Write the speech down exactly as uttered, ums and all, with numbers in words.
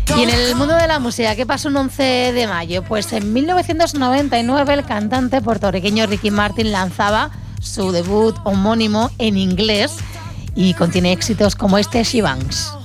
Y en el mundo de la música, ¿qué pasó un once de mayo? Pues en mil novecientos noventa y nueve el cantante puertorriqueño Ricky Martin lanzaba su debut homónimo en inglés y contiene éxitos como este She Bangs.